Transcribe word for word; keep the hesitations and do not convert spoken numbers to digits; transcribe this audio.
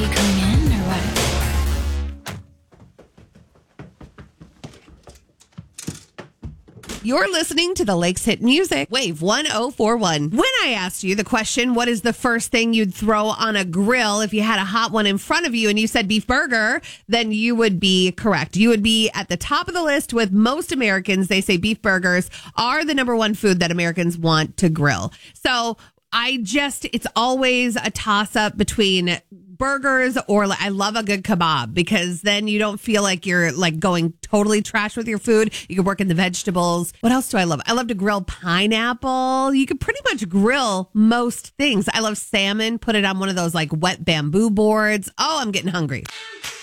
coming in or what? You're listening to the Lakes Hit Music, Wave one oh four one. When I asked you the question, what is the first thing you'd throw on a grill if you had a hot one in front of you, and you said beef burger, then you would be correct. You would be at the top of the list with most Americans. They say beef burgers are the number one food that Americans want to grill. So I just, it's always a toss up between burgers or like, I love a good kebab because then you don't feel like you're like going totally trash with your food. You can work in the vegetables. What else do I love? I love to grill pineapple. You can pretty much grill most things. I love salmon. Put it on one of those like wet bamboo boards. Oh, I'm getting hungry.